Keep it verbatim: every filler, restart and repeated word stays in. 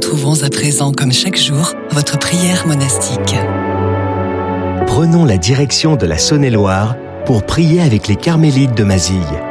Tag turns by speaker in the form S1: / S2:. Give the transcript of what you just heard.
S1: retrouvons à présent, comme chaque jour, votre prière monastique.
S2: Prenons la direction de la Saône-et-Loire pour prier avec les Carmélites de Mazille.